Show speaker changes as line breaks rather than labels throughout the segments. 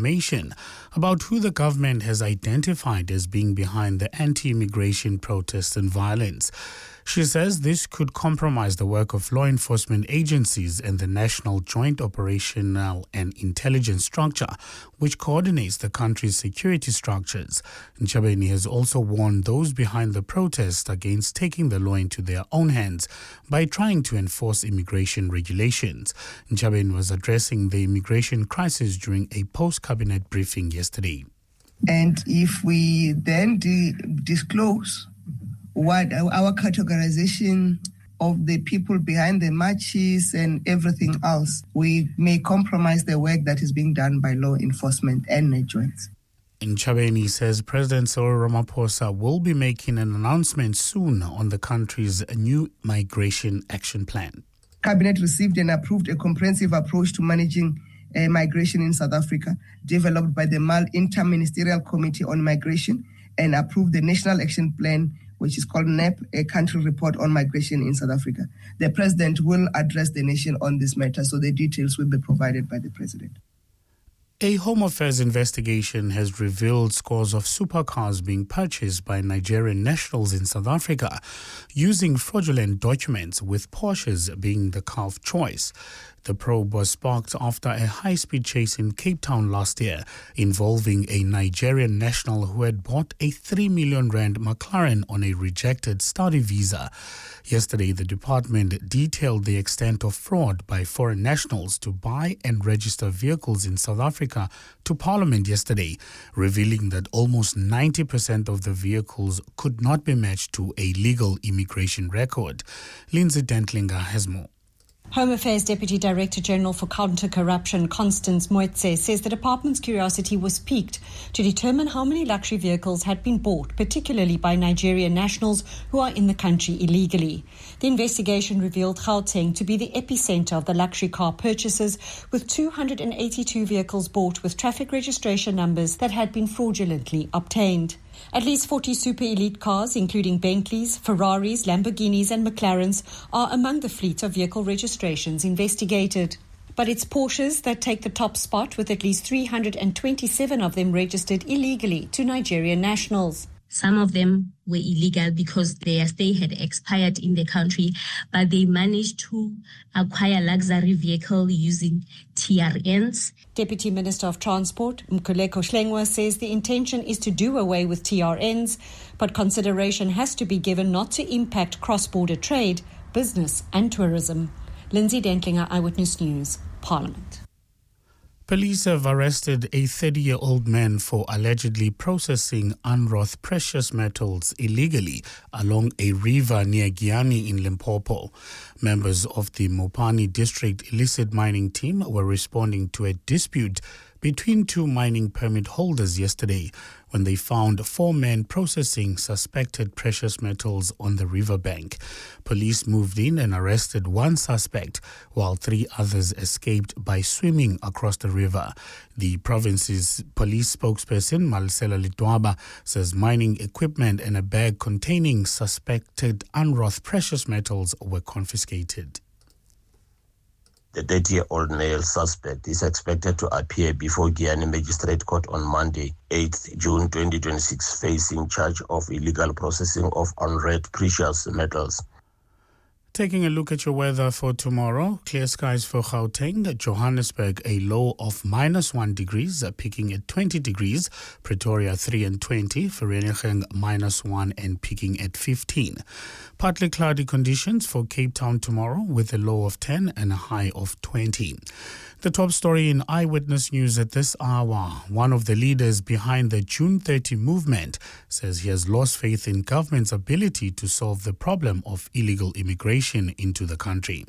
information about who the government has identified as being behind the anti-immigration protests and violence. She says this could compromise the work of law enforcement agencies and the National Joint Operational and Intelligence Structure, which coordinates the country's security structures. Ntshabeni has also warned those behind the protest against taking the law into their own hands by trying to enforce immigration regulations. Ntshabeni was addressing the immigration crisis during a post-cabinet briefing yesterday.
And if we then disclose what our categorization of the people behind the marches and everything else, we may compromise the work that is being done by law enforcement and NetJoins.
Ntshabeni says President Cyril Ramaphosa will be making an announcement soon on the country's new migration action plan.
Cabinet received and approved a comprehensive approach to managing migration in South Africa, developed by the Inter-Ministerial Committee on Migration, and approved the National Action Plan, which is called NAP, a country report on migration in South Africa. The President will address the nation on this matter, so the details will be provided by the President.
A Home Affairs investigation has revealed scores of supercars being purchased by Nigerian nationals in South Africa using fraudulent documents, with Porsches being the car of choice. The probe was sparked after a high-speed chase in Cape Town last year involving a Nigerian national who had bought a 3 million rand McLaren on a rejected study visa. Yesterday, the department detailed the extent of fraud by foreign nationals to buy and register vehicles in South Africa to Parliament yesterday, revealing that almost 90% of the vehicles could not be matched to a legal immigration record. Lindsay Dentlinger has more.
Home Affairs Deputy Director General for Counter-Corruption, Constance Moetse, says the department's curiosity was piqued to determine how many luxury vehicles had been bought, particularly by Nigerian nationals who are in the country illegally. The investigation revealed Gauteng to be the epicenter of the luxury car purchases, with 282 vehicles bought with traffic registration numbers that had been fraudulently obtained. At least 40 super elite cars, including Bentleys, Ferraris, Lamborghinis and McLarens, are among the fleet of vehicle registrations investigated. But it's Porsches that take the top spot, with at least 327 of them registered illegally to Nigerian nationals.
Some of them were illegal because their stay had expired in the country, but they managed to acquire luxury vehicle using TRNs.
Deputy Minister of Transport, Mkhuleko Shlengwa, says the intention is to do away with TRNs, but consideration has to be given not to impact cross-border trade, business and tourism. Lindsay Dentlinger, Eyewitness News, Parliament.
Police have arrested a 30-year-old man for allegedly processing unwrought precious metals illegally along a river near Giyani in Limpopo. Members of the Mopani District illicit mining team were responding to a dispute between two mining permit holders yesterday when they found 4 men processing suspected precious metals on the riverbank. Police moved in and arrested 1 suspect, while 3 others escaped by swimming across the river. The province's police spokesperson, Malisela Litwaba, says mining equipment and a bag containing suspected unwrought precious metals were confiscated.
The 30-year-old male suspect is expected to appear before Giyani Magistrate Court on Monday, 8th June 2026, facing charge of illegal processing of unwrought precious metals.
Taking a look at your weather for tomorrow, clear skies for Gauteng, Johannesburg a low of -1 degrees, peaking at 20 degrees, Pretoria 3 and 20, Vereeniging -1 and peaking at 15. Partly cloudy conditions for Cape Town tomorrow with a low of 10 and a high of 20. The top story in Eyewitness News at this hour. One of the leaders behind the June 30 movement says he has lost faith in government's ability to solve the problem of illegal immigration into the country.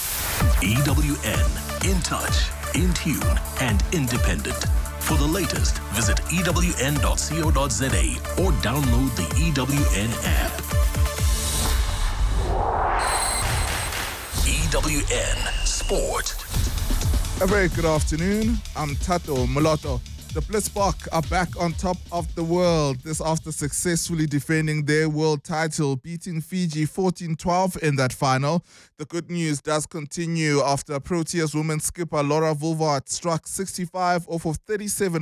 EWN, in touch, in tune and independent. For the latest, visit ewn.co.za or download the EWN app. EWN Sport.
A very good afternoon. I'm Tato Moloto. The Blitzbok are back on top of the world. This after successfully defending their world title, beating Fiji 14-12 in that final. The good news does continue after Proteas women's skipper Laura Vulvart struck 65 off of 37